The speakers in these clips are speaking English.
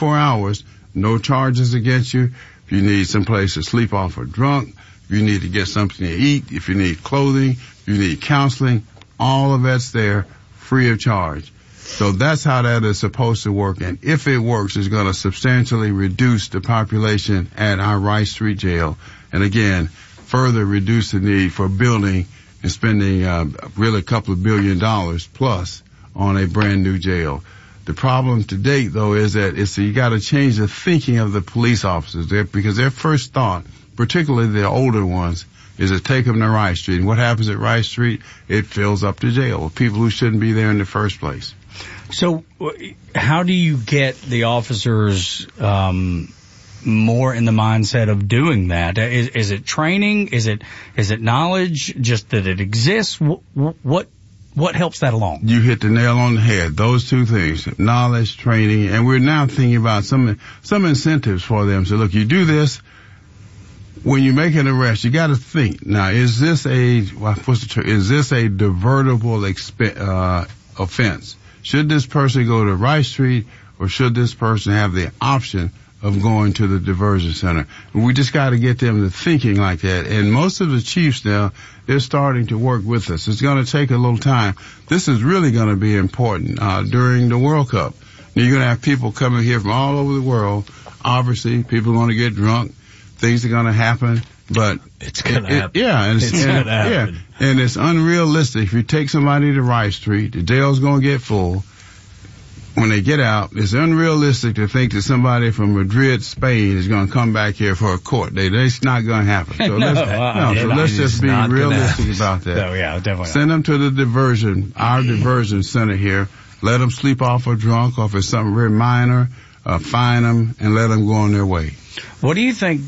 4 hours, no charges against you. If you need someplace to sleep off or drunk, if you need to get something to eat, if you need clothing, if you need counseling, all of that's there free of charge. So that's how that is supposed to work. And if it works, it's going to substantially reduce the population at our Rice Street Jail. And again, further reduce the need for building and spending really a couple of $1 billion plus on a brand new jail. The problem to date, though, is that you got to change the thinking of the police officers there, because their first thought, particularly the older ones, is to take them to Rice Street. And what happens at Rice Street? It fills up the jail with people who shouldn't be there in the first place. So how do you get the officers more in the mindset of doing that? Is it training? Is it knowledge? Just that it exists? What helps that along? You hit the nail on the head. Those two things, knowledge, training, and we're now thinking about some incentives for them. So look, you do this. When you make an arrest, you got to think. Now, is this a divertible offense? Should this person go to Rice Street, or should this person have the option of going to the diversion center? And we just got to get them to thinking like that. And most of the chiefs now, they're starting to work with us. It's going to take a little time. This is really going to be important during the World Cup. Now, you're going to have people coming here from all over the world. Obviously, people are going to get drunk. Things are going to happen. But it's going to happen. Yeah, it's going to happen. Yeah, and it's unrealistic. If you take somebody to Rice Street, the jail's going to get full. When they get out, it's unrealistic to think that somebody from Madrid, Spain, is going to come back here for a court date. That's not going to happen. So let's just be realistic about that. No, yeah, definitely. Send them to our diversion center here. Let them sleep off or drunk, or if it's something very minor, fine them and let them go on their way. What do you think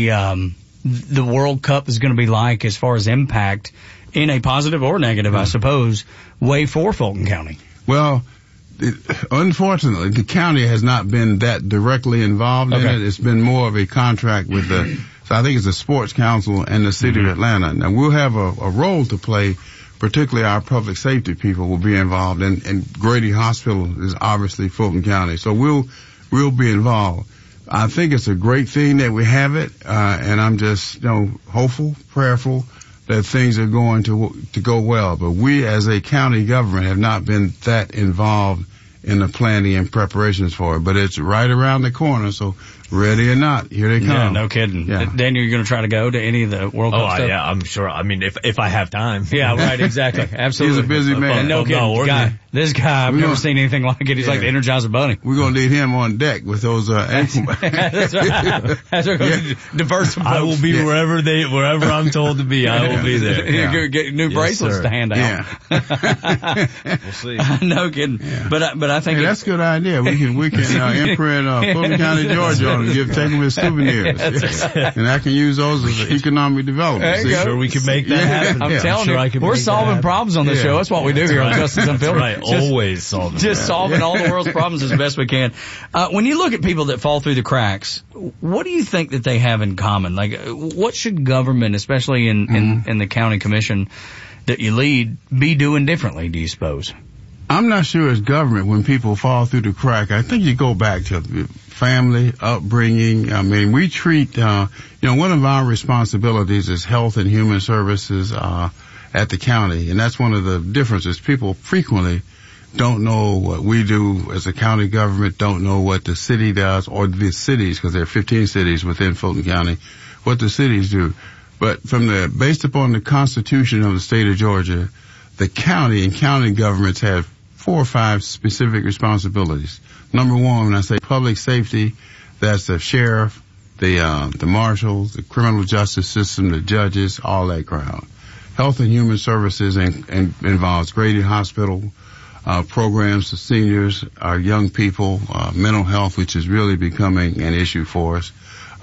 the World Cup is going to be like as far as impact, in a positive or negative, I suppose, way for Fulton County? Well, unfortunately, the county has not been that directly involved in it. It's been more of a contract with so I think it's the Sports Council and the City of Atlanta. Now, we'll have a role to play, particularly our public safety people will be involved, and Grady Hospital is obviously Fulton County. So we'll be involved. I think it's a great thing that we have it, and I'm just, hopeful, prayerful that things are going to go well. But we as a county government have not been that involved in the planning and preparations for it. But it's right around the corner, so ready or not, here they come. Yeah, no kidding. Yeah. Daniel, you're going to try to go to any of the World Cup stuff? Oh, yeah, I'm sure. I mean, if I have time. Yeah, right, exactly. Absolutely. He's a busy man. No kidding. This guy, I've never seen anything like it. He's like the Energizer Bunny. We're going to need him on deck with those ankle. That's right. That's right. Diverse some folks. I will be wherever I'm told to be. I will be there. You're getting new bracelets to hand out. Yeah. We'll see. No kidding. Yeah. But I think that's a good idea. We can imprint Fulton County, Georgia on and take them as souvenirs. And I can use those as economic development. I'm sure we can make that happen. I'm telling you, we're solving problems on this show. That's what we do here on Justice Unfiltered. Right. Always solving. Just solving all the world's problems as best we can. When you look at people that fall through the cracks, what do you think that they have in common? Like, what should government, especially in the county commission that you lead, be doing differently, do you suppose? I'm not sure it's government when people fall through the crack. I think you go back to family, upbringing. I mean, we treat, one of our responsibilities is health and human services, at the county. And that's one of the differences. People frequently don't know what we do as a county government, don't know what the city does, or the cities, because there are 15 cities within Fulton County, what the cities do. But based upon the Constitution of the state of Georgia, the county and county governments have 4 or 5 specific responsibilities. Number one, when I say public safety, that's the sheriff, the marshals, the criminal justice system, the judges, all that crowd. Health and Human Services involves Grady Hospital programs for seniors, our young people, mental health, which is really becoming an issue for us.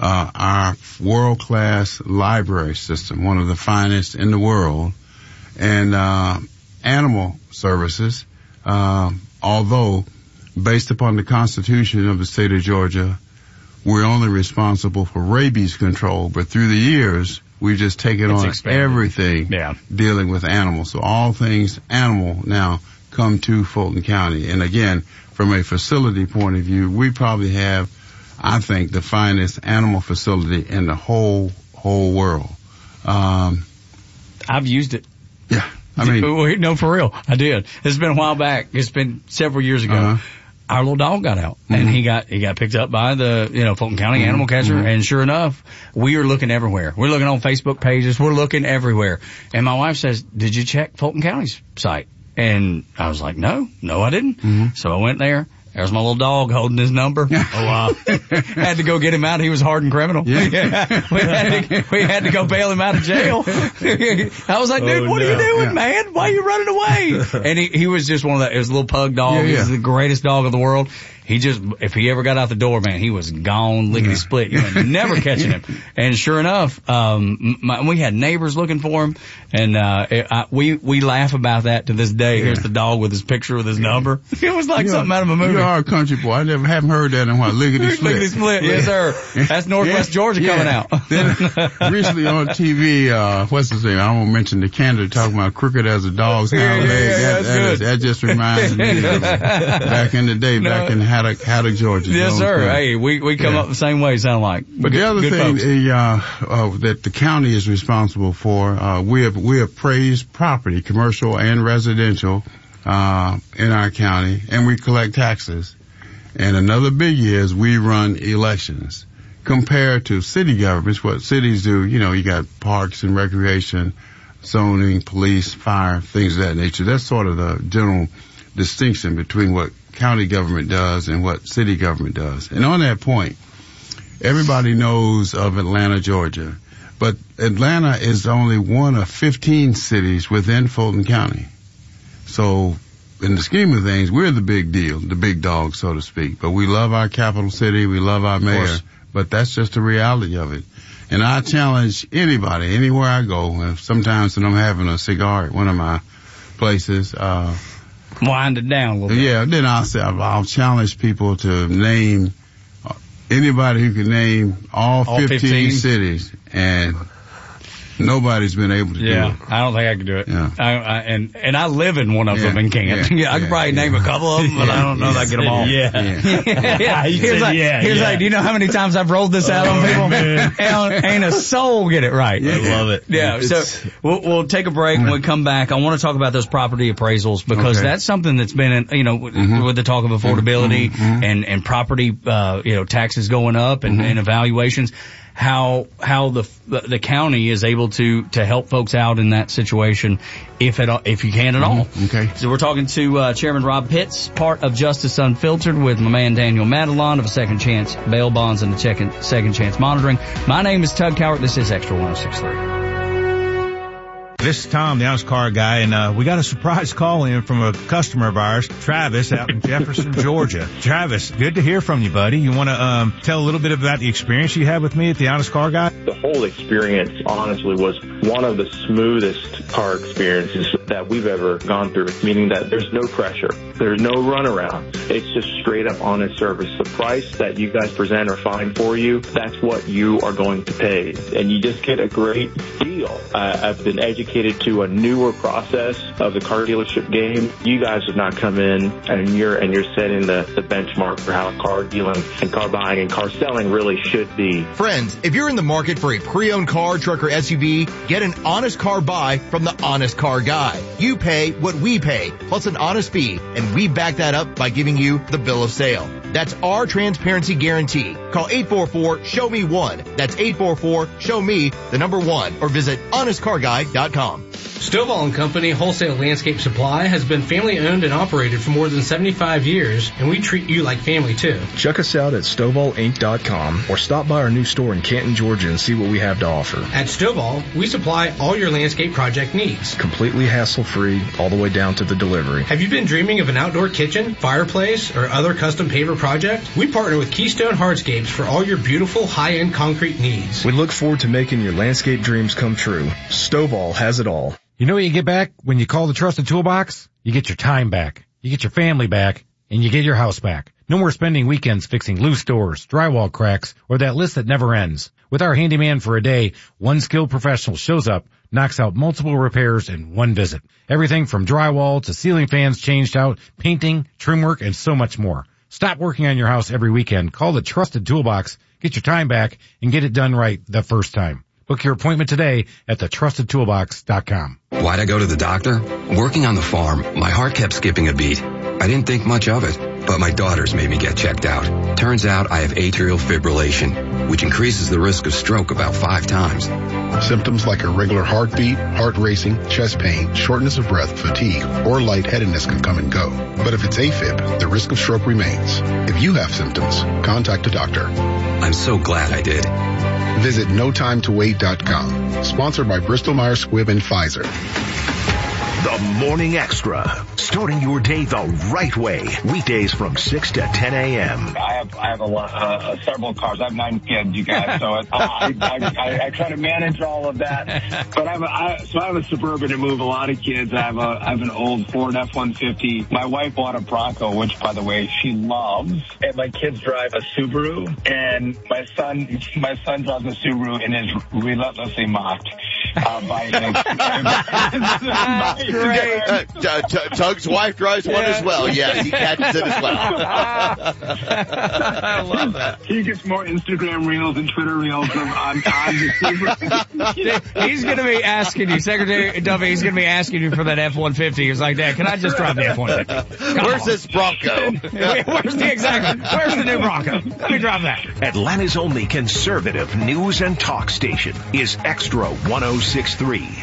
Our world-class library system, one of the finest in the world, and animal services, although based upon the Constitution of the state of Georgia, we're only responsible for rabies control, but through the years, we've just taken on everything dealing with animals. So all things animal now come to Fulton County. And again, from a facility point of view, we probably have, I think, the finest animal facility in the whole world. I've used it. Yeah. I mean, no, for real. I did. It's been a while back. It's been several years ago. Our little dog got out, and he got picked up by the, Fulton County animal catcher. And sure enough, we are looking everywhere. We're looking on Facebook pages. We're looking everywhere. And my wife says, "Did you check Fulton County's site?" And I was like, no, I didn't. So I went there. There's my little dog holding his number. Oh, wow. Had to go get him out. He was a hardened criminal. Yeah. We had to go bail him out of jail. I was like, dude, what are you doing, man? Why are you running away? And he was just one of that. It was a little pug dog. He was the greatest dog in the world. If he ever got out the door, man, he was gone, lickety split. You were never catching him. And sure enough, we had neighbors looking for him, and we laugh about that to this day. Here's the dog with his picture with his number. It was like something out of a movie. You are a country boy. I haven't heard that in a while. Lickety split. Lickety split, yes sir. That's Northwest Georgia coming out. Then recently on TV, what's his name? I won't mention the candidate talking about crooked as a dog's hind leg. That just reminds me of back in the day, back in Haddock, Georgia. Yes, sir. Hey, we come up the same way, sound like. But the other thing that the county is responsible for, we appraise property, commercial and residential, in our county, and we collect taxes. And another biggie is we run elections. Compared to city governments, what cities do, you got parks and recreation, zoning, police, fire, things of that nature. That's sort of the general distinction between what county government does and what city government does. And on that point, everybody knows of Atlanta, Georgia, but Atlanta is only one of 15 cities within Fulton County. So in the scheme of things, we're the big deal, the big dog, so to speak. But we love our capital city, we love our mayor, but that's just the reality of it. And I challenge anybody, anywhere I go, sometimes when I'm having a cigar at one of my places, wind it down a little bit. Yeah, then I'll challenge people to name anybody who can name all 15 cities, and nobody's been able to do it. I don't think I could do it. Yeah. And I live in one of them and can't. I could probably name a couple of them, but I don't know if I get them all. Here's like, do you know how many times I've rolled this out on people? And ain't a soul get it right. I love it. Yeah. So we'll take a break. When we come back, I want to talk about those property appraisals, because that's something that's been with the talk of affordability and property, taxes going up and evaluations. How the county is able to help folks out in that situation, if you can at all. Okay. So we're talking to Chairman Rob Pitts, part of Justice Unfiltered, with my man Daniel Madelon of a Second Chance Bail Bonds and the Second Chance Monitoring. My name is Tug Cowart. This is Extra 106.3. This is Tom, the Honest Car Guy, and we got a surprise call in from a customer of ours, Travis, out in Jefferson, Georgia. Travis, good to hear from you, buddy. You want to tell a little bit about the experience you had with me at the Honest Car Guy? The whole experience, honestly, was one of the smoothest car experiences that we've ever gone through, meaning that there's no pressure. There's no runaround. It's just straight up honest service. The price that you guys present or find for you, that's what you are going to pay. And you just get a great deal. I've been educated to a newer process of the car dealership game. You guys have not come in and you're setting the benchmark for how car dealing and car buying and car selling really should be. Friends, if you're in the market for a pre-owned car, truck, or SUV, get an honest car buy from the Honest Car Guy. You pay what we pay, plus an honest fee, and we back that up by giving you the bill of sale. That's our transparency guarantee. Call 844-SHOW-ME-1. That's 844-SHOW-ME, the number 1, or visit honestcarguy.com. Stovall & Company Wholesale Landscape Supply has been family owned and operated for more than 75 years, and we treat you like family too. Check us out at StovallInc.com or stop by our new store in Canton, Georgia and see what we have to offer. At Stovall, we supply all your landscape project needs. Completely hassle-free, all the way down to the delivery. Have you been dreaming of an outdoor kitchen, fireplace, or other custom paver project? We partner with Keystone Hardscapes for all your beautiful high-end concrete needs. We look forward to making your landscape dreams come true. Stovall has it all. You know what you get back when you call the Trusted Toolbox? You get your time back, you get your family back, and you get your house back. No more spending weekends fixing loose doors, drywall cracks, or that list that never ends. With our handyman for a day, one skilled professional shows up, knocks out multiple repairs in one visit. Everything from drywall to ceiling fans changed out, painting, trim work, and so much more. Stop working on your house every weekend. Call the Trusted Toolbox, get your time back, and get it done right the first time. Book your appointment today at thetrustedtoolbox.com. Why'd I go to the doctor? Working on the farm, my heart kept skipping a beat. I didn't think much of it, but my daughters made me get checked out. Turns out I have atrial fibrillation, which increases the risk of stroke about 5 times. Symptoms like irregular heartbeat, heart racing, chest pain, shortness of breath, fatigue, or lightheadedness can come and go. But if it's AFib, the risk of stroke remains. If you have symptoms, contact a doctor. I'm so glad I did. Visit NoTimeToWait.com. Sponsored by Bristol-Myers Squibb and Pfizer. The Morning Extra, starting your day the right way. Weekdays from 6 to 10 a.m. I have a lot, several cars. I have 9 kids, you guys, so I try to manage all of that. But I have a Suburban to move a lot of kids. I have an old Ford F-150. My wife bought a Bronco, which, by the way, she loves. And my kids drive a Subaru. And my son drives a Subaru and is relentlessly mocked by great. Tug's wife drives one as well. Yeah, he catches it as well. I love that. He gets more Instagram reels and Twitter reels on the He's going to be asking you, Secretary Duffy, he's going to be asking you for that F-150. He's like, Dad, can I just drive the F-150? Where's this Bronco? Where's the new Bronco? Let me drive that. Atlanta's only conservative news and talk station is Extra 106.3.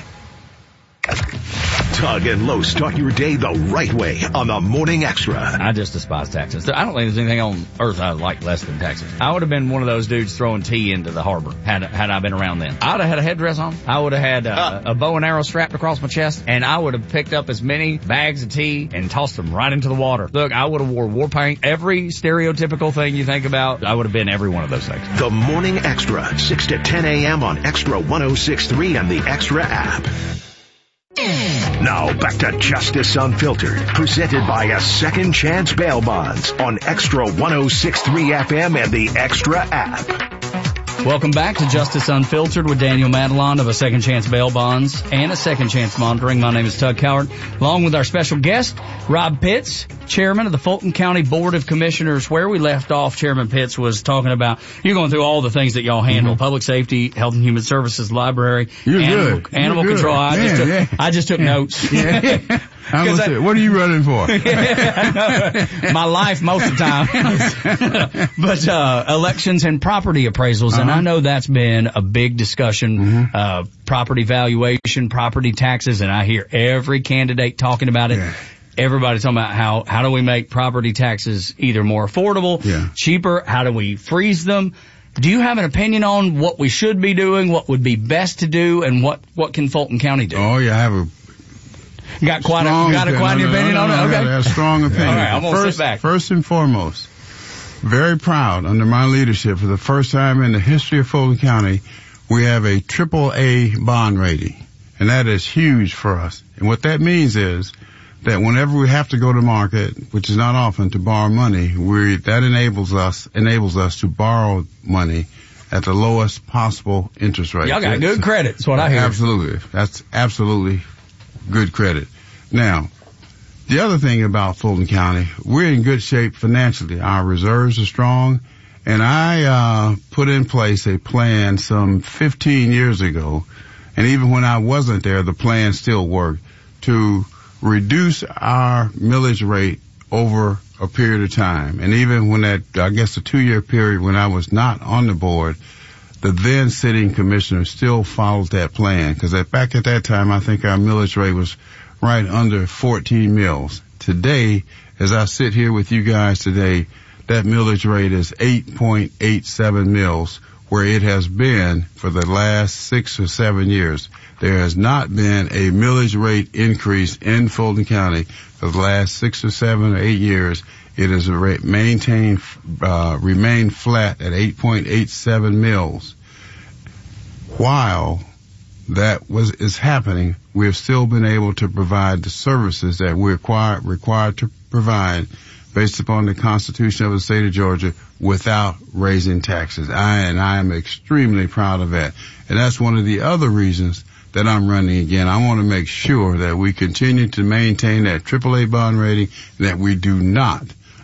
Tug and Lowe start your day the right way on the Morning Extra. I just despise taxes. I don't think there's anything on earth I like less than taxes. I would have been one of those dudes throwing tea into the harbor had I been around then. I would have had a headdress on. I would have had a bow and arrow strapped across my chest, and I would have picked up as many bags of tea and tossed them right into the water. Look, I would have wore war paint. Every stereotypical thing you think about, I would have been every one of those things. The Morning Extra, 6 to 10 a.m. on Extra 106.3 and the Extra app. Now back to Justice Unfiltered, presented by a Second Chance Bail Bonds on Extra 106.3 FM and the Extra app. Welcome back to Justice Unfiltered with Daniel Madelon of a Second Chance Bail Bonds and a Second Chance Monitoring. My name is Tug Coward, along with our special guest, Rob Pitts, Chairman of the Fulton County Board of Commissioners. Where we left off, Chairman Pitts was talking about, you're going through all the things that y'all handle, public safety, health and human services, library, animal control. I just took notes. Yeah. What are you running for? My life most of the time. But elections and property appraisals, and I know that's been a big discussion, property valuation, property taxes, and I hear every candidate talking about it. Yeah. Everybody's talking about how do we make property taxes either more affordable, cheaper, how do we freeze them? Do you have an opinion on what we should be doing, what would be best to do, and what can Fulton County do? Oh, yeah, I have a Got quite an opinion on it? Okay. I have a strong opinion. All right, I'm going to sit back. First and foremost, very proud under my leadership for the first time in the history of Fulton County, we have a AAA bond rating. And that is huge for us. And what that means is that whenever we have to go to market, which is not often, to borrow money, that enables us to borrow money at the lowest possible interest rate. Y'all got good credit, that's what I hear. Absolutely. That's absolutely good credit. Now, the other thing about Fulton County, we're in good shape financially. Our reserves are strong, and I put in place a plan some 15 years ago, and even when I wasn't there, the plan still worked, to reduce our millage rate over a period of time. And even when the 2-year period when I was not on the board, the then sitting commissioner still followed that plan, because back at that time, I think our millage rate was right under 14 mills. Today, as I sit here with you guys today, that millage rate is 8.87 mills, where it has been for the last 6 or 7 years. There has not been a millage rate increase in Fulton County for the last 6 or 7 or 8 years. It has remained flat at 8.87 mills. While that is happening, we have still been able to provide the services that we're required to provide based upon the Constitution of the state of Georgia without raising taxes. I am extremely proud of that. And that's one of the other reasons that I'm running again. I want to make sure that we continue to maintain that AAA bond rating, and that we do not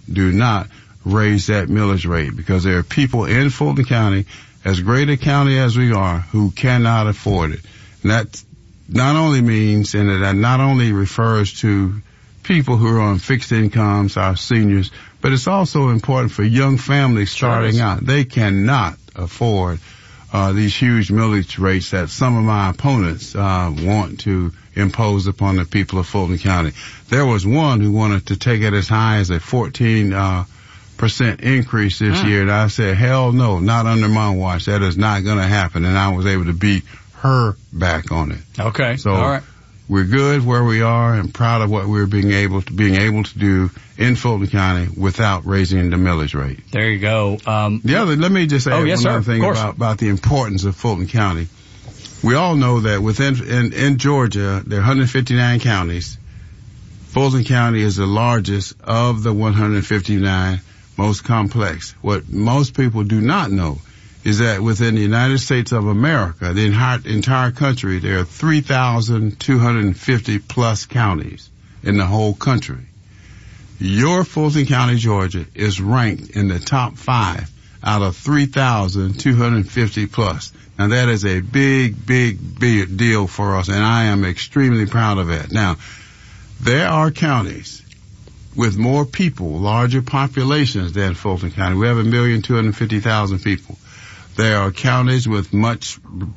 raise that millage rate, because there are people in Fulton County, as great a county as we are, who cannot afford it. And that not only means, and that not only refers to people who are on fixed incomes, our seniors, but it's also important for young families starting out. They cannot afford these huge millage rates that some of my opponents want to impose upon the people of Fulton County. There was one who wanted to take it as high as a 14% increase this year, and I said, hell no, not under my watch. That is not going to happen, and I was able to beat her back on it. Okay, so all right. We're good where we are, and proud of what we're being able to do in Fulton County without raising the millage rate. There you go. Let me just add one other thing about the importance of Fulton County. We all know that in Georgia, there are 159 counties. Fulton County is the largest of the 159, most complex. What most people do not know is that within the United States of America, the entire country, there are 3,250 plus counties in the whole country. Your Fulton County, Georgia, is ranked in the top 5 out of 3,250 plus. Now that is a big deal for us, and I am extremely proud of that. Now, there are counties with more people, larger populations than Fulton County. We have 1,250,000 people. There are counties with much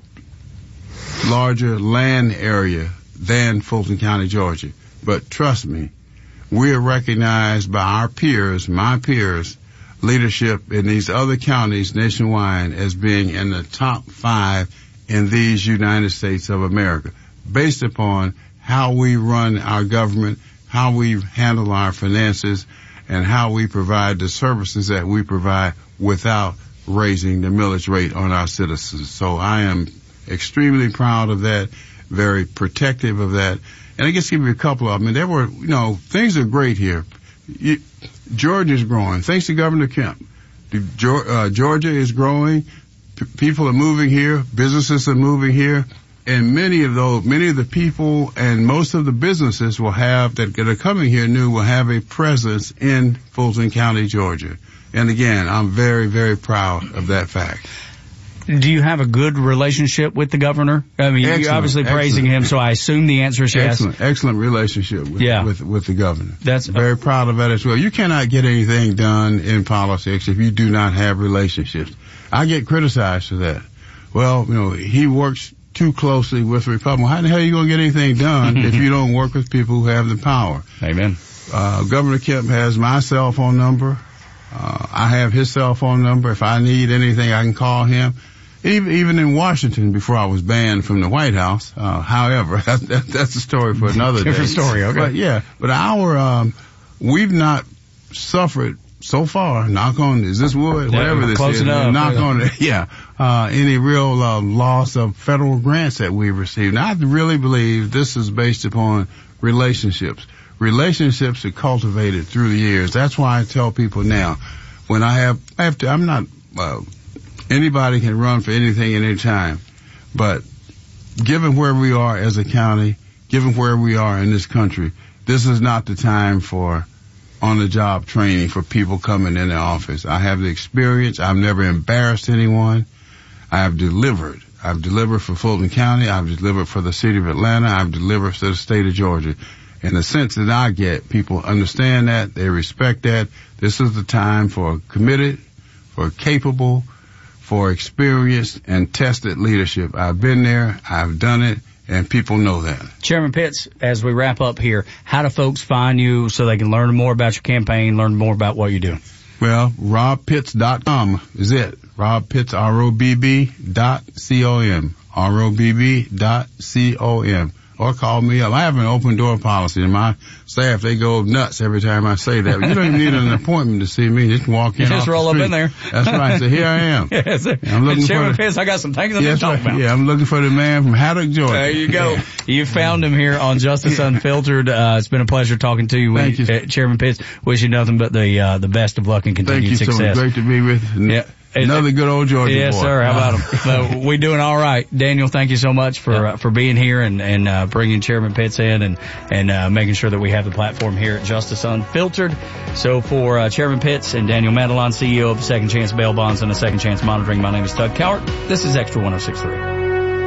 larger land area than Fulton County, Georgia. But trust me, we are recognized by our peers, my peers, leadership in these other counties nationwide as being in the top 5 in these United States of America, based upon how we run our government, how we handle our finances, and how we provide the services that we provide without raising the millage rate on our citizens. So I am extremely proud of that, very protective of that. And I guess give you a couple of them. And there were, things are great here. Georgia is growing. Thanks to Governor Kemp. Georgia is growing. People are moving here. Businesses are moving here. And many of the people and most of the businesses that are coming here will have a presence in Fulton County, Georgia. And again, I'm very, very proud of that fact. Do you have a good relationship with the governor? I mean, you're obviously praising him, so I assume the answer is yes. Excellent relationship with the governor. That's very proud of that as well. You cannot get anything done in politics if you do not have relationships. I get criticized for that. Well, he works too closely with Republicans. How the hell are you going to get anything done if you don't work with people who have the power? Amen. Governor Kemp has my cell phone number. I have his cell phone number. If I need anything, I can call him. Even in Washington, before I was banned from the White House. However, that's a story for another day. Different story, okay. But we've not suffered so far, knock on, is this wood? Whatever this close is. Enough, knock on it, any real loss of federal grants that we've received. Now, I really believe this is based upon relationships. Relationships are cultivated through the years. That's why I tell people now, when anybody can run for anything at any time, but given where we are as a county, given where we are in this country, this is not the time for on-the-job training for people coming in the office. I have the experience. I've never embarrassed anyone. I have delivered. I've delivered for Fulton County. I've delivered for the city of Atlanta. I've delivered for the state of Georgia. In the sense that I get, people understand that, they respect that. This is the time for committed, for capable, for experienced and tested leadership. I've been there, I've done it, and people know that. Chairman Pitts, as we wrap up here, how do folks find you so they can learn more about your campaign, learn more about what you do? Well, robpitts.com is it. Rob Pitts, ROBB.com. ROBB.com. or call me up. I have an open door policy, and my staff, they go nuts every time I say that. You don't even need an appointment to see me. Just walk in. Just roll up in there. That's right. So here I am. Yes, I'm looking Chairman for Pitts, I got some things to talk about. Yeah, I'm looking for the man from Haddock, Georgia. There you go. You found him here on Justice Unfiltered. It's been a pleasure talking to you. Thank you. Chairman Pitts, wish you nothing but the best of luck and continued success. Thank you so much. Great to be with you. Yeah. Another good old Georgia boy. Yes, sir. How about him? We doing all right. Daniel, thank you so much for being here and bringing Chairman Pitts in and making sure that we have the platform here at Justice Unfiltered. So for Chairman Pitts and Daniel Madelon, CEO of Second Chance Bail Bonds and the Second Chance Monitoring, my name is Doug Cowart. This is Extra 106.3.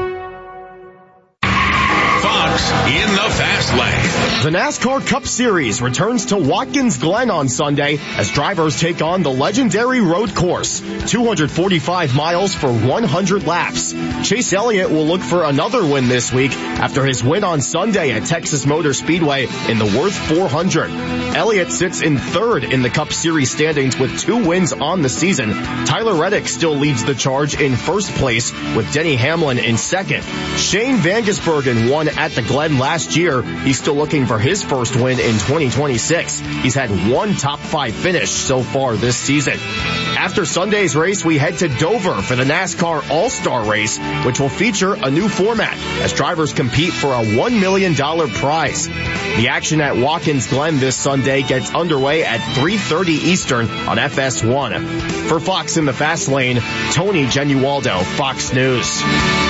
In the fast lane. The NASCAR Cup Series returns to Watkins Glen on Sunday as drivers take on the legendary road course. 245 miles for 100 laps. Chase Elliott will look for another win this week after his win on Sunday at Texas Motor Speedway in the Worth 400. Elliott sits in third in the Cup Series standings with 2 wins on the season. Tyler Reddick still leads the charge in first place with Denny Hamlin in second. Shane Van Gisbergen won at the Glen last year. He's still looking for his first win in 2026. He's had 1 top 5 finish so far this season. After Sunday's race, we head to Dover for the NASCAR All-Star Race, which will feature a new format as drivers compete for a $1 million prize. The action at Watkins Glen this Sunday gets underway at 3:30 Eastern on FS1. For Fox in the Fast Lane, Tony Genualdo, Fox News.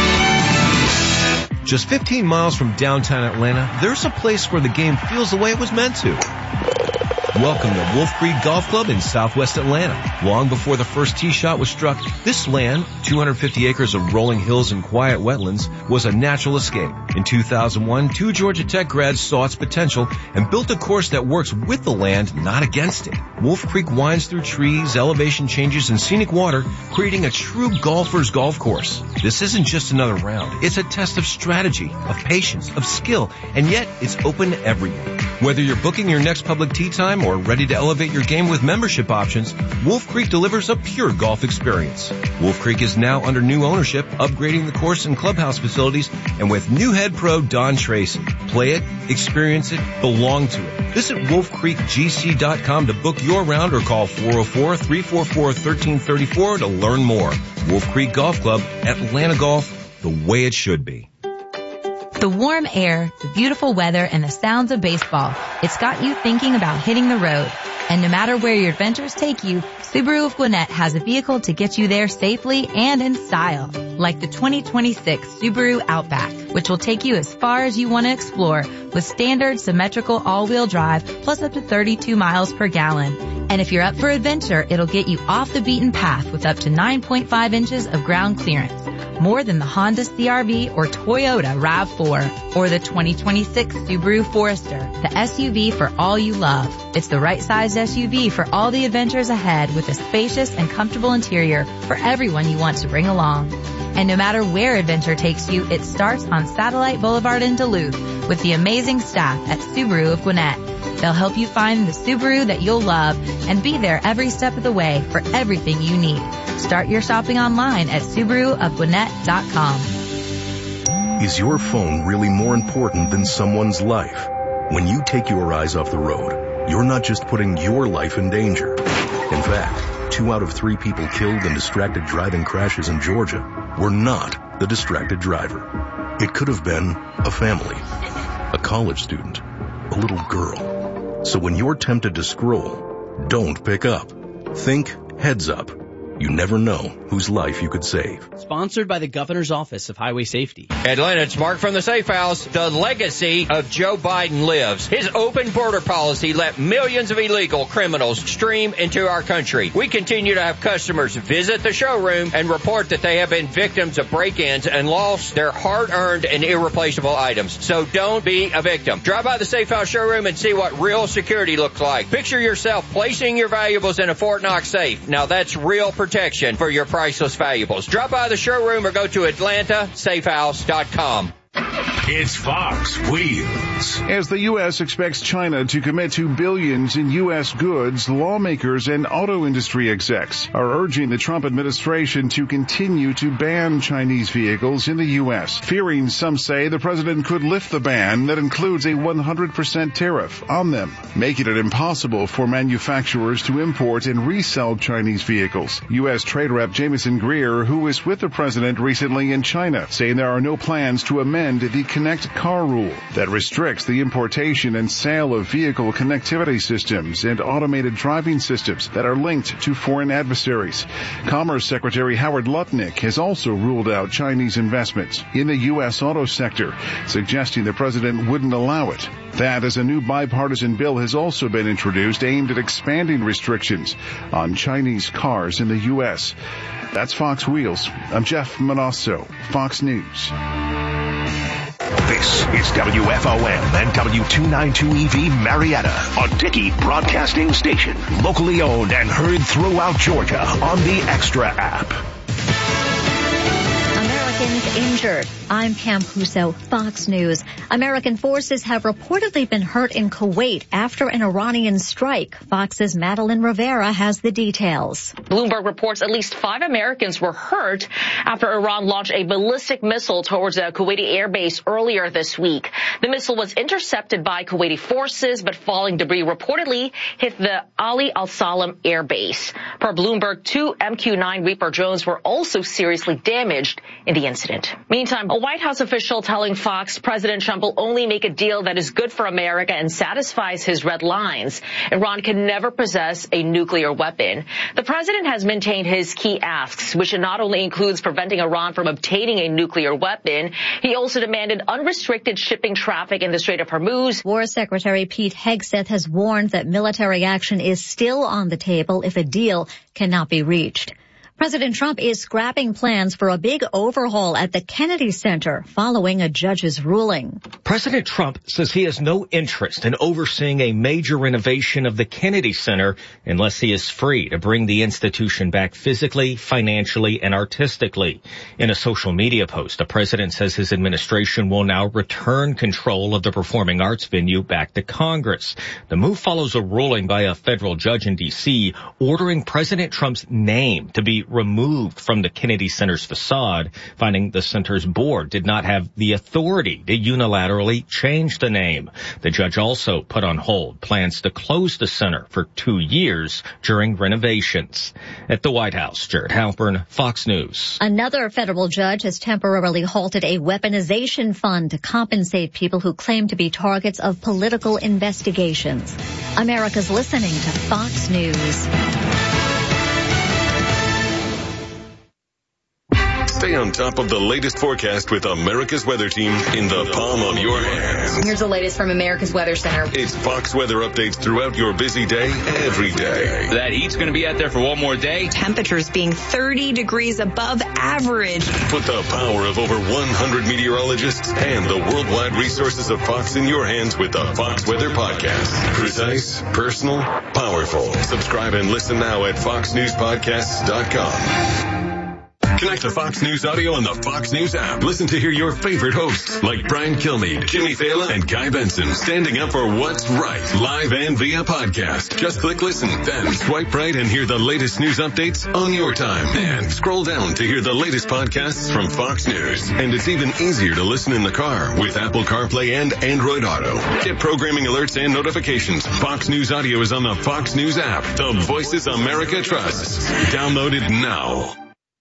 Just 15 miles from downtown Atlanta, there's a place where the game feels the way it was meant to. Welcome to Wolf Creek Golf Club in southwest Atlanta. Long before the first tee shot was struck, this land, 250 acres of rolling hills and quiet wetlands, was a natural escape. In 2001, 2 Georgia Tech grads saw its potential and built a course that works with the land, not against it. Wolf Creek winds through trees, elevation changes, and scenic water, creating a true golfer's golf course. This isn't just another round. It's a test of strategy, of patience, of skill, and yet it's open to everyone. Whether you're booking your next public tee time or ready to elevate your game with membership options, Wolf Creek delivers a pure golf experience. Wolf Creek is now under new ownership, upgrading the course and clubhouse facilities, and with new head pro Don Tracy. Play it, experience it, belong to it. Visit wolfcreekgc.com to book your round or call 404-344-1334 to learn more. Wolf Creek Golf Club, Atlanta Golf, the way it should be. The warm air, the beautiful weather, and the sounds of baseball. It's got you thinking about hitting the road. And no matter where your adventures take you, Subaru of Gwinnett has a vehicle to get you there safely and in style. Like the 2026 Subaru Outback, which will take you as far as you want to explore with standard symmetrical all-wheel drive plus up to 32 miles per gallon. And if you're up for adventure, it'll get you off the beaten path with up to 9.5 inches of ground clearance. More than the Honda CR-V or Toyota RAV4 or the 2026 Subaru Forester, the SUV for all you love. It's the right-sized SUV for all the adventures ahead with a spacious and comfortable interior for everyone you want to bring along. And no matter where adventure takes you, it starts on Satellite Boulevard in Duluth with the amazing staff at Subaru of Gwinnett. They'll help you find the Subaru that you'll love and be there every step of the way for everything you need. Start your shopping online at SubaruofGwinnett.com. Is your phone really more important than someone's life? When you take your eyes off the road, you're not just putting your life in danger. In fact, 2 out of 3 people killed in distracted driving crashes in Georgia were not the distracted driver. It could have been a family, a college student, a little girl. So when you're tempted to scroll, don't pick up. Think heads up. You never know whose life you could save. Sponsored by the Governor's Office of Highway Safety. Atlanta, it's Mark from the Safe House. The legacy of Joe Biden lives. His open border policy let millions of illegal criminals stream into our country. We continue to have customers visit the showroom and report that they have been victims of break-ins and lost their hard-earned and irreplaceable items. So don't be a victim. Drive by the Safe House showroom and see what real security looks like. Picture yourself placing your valuables in a Fort Knox safe. Now that's real protection for your priceless valuables. Drop by the showroom or go to AtlantaSafehouse.com. It's Fox Wheels. As the U.S. expects China to commit to billions in U.S. goods, lawmakers and auto industry execs are urging the Trump administration to continue to ban Chinese vehicles in the U.S., fearing, some say, the president could lift the ban that includes a 100% tariff on them, making it impossible for manufacturers to import and resell Chinese vehicles. U.S. Trade Rep Jameson Greer, who was with the president recently in China, saying there are no plans to amend the Connect Car rule that restricts the importation and sale of vehicle connectivity systems and automated driving systems that are linked to foreign adversaries. Commerce Secretary Howard Lutnick has also ruled out Chinese investments in the U.S. auto sector, suggesting the president wouldn't allow it. That, as a new bipartisan bill has also been introduced aimed at expanding restrictions on Chinese cars in the U.S. That's Fox Wheels. I'm Jeff Manasso, Fox News. This is WFOM and W292EV Marietta, a Dickey Broadcasting Station. Locally owned and heard throughout Georgia on the Extra app. Americans injured. I'm Pam Puso, Fox News. American forces have reportedly been hurt in Kuwait after an Iranian strike. Fox's Madeline Rivera has the details. Bloomberg reports at least 5 Americans were hurt after Iran launched a ballistic missile towards a Kuwaiti airbase earlier this week. The missile was intercepted by Kuwaiti forces, but falling debris reportedly hit the Ali al-Salam airbase. Per Bloomberg, 2 MQ-9 Reaper drones were also seriously damaged in the incident. Meantime, a White House official telling Fox President Trump will only make a deal that is good for America and satisfies his red lines. Iran can never possess a nuclear weapon. The president has maintained his key asks, which not only includes preventing Iran from obtaining a nuclear weapon, he also demanded unrestricted shipping traffic in the Strait of Hormuz. War Secretary Pete Hegseth has warned that military action is still on the table if a deal cannot be reached. President Trump is scrapping plans for a big overhaul at the Kennedy Center following a judge's ruling. President Trump says he has no interest in overseeing a major renovation of the Kennedy Center unless he is free to bring the institution back physically, financially, and artistically. In a social media post, the president says his administration will now return control of the performing arts venue back to Congress. The move follows a ruling by a federal judge in D.C. ordering President Trump's name to be removed from the Kennedy Center's facade, finding the center's board did not have the authority to unilaterally change the name. The judge also put on hold plans to close the center for 2 years during renovations. At the White House, Jared Halpern, Fox News. Another federal judge has temporarily halted a weaponization fund to compensate people who claim to be targets of political investigations. America's listening to Fox News. Stay on top of the latest forecast with America's Weather Team in the palm of your hands. Here's the latest from America's Weather Center. It's Fox weather updates throughout your busy day, every day. That heat's going to be out there for one more day. Temperatures being 30 degrees above average. Put the power of over 100 meteorologists and the worldwide resources of Fox in your hands with the Fox Weather Podcast. Precise, personal, powerful. Subscribe and listen now at foxnewspodcasts.com. Connect to Fox News Audio on the Fox News app. Listen to hear your favorite hosts like Brian Kilmeade, Jimmy Fallon, and Guy Benson standing up for what's right, live and via podcast. Just click listen, then swipe right and hear the latest news updates on your time. And scroll down to hear the latest podcasts from Fox News. And it's even easier to listen in the car with Apple CarPlay and Android Auto. Get programming alerts and notifications. Fox News Audio is on the Fox News app. The voices America trusts. Download it now.